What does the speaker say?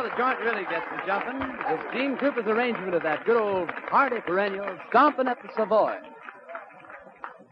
Now the joint really gets to jumping. It's Gene Cooper's arrangement of that good old hearty perennial, Stompin' at the Savoy.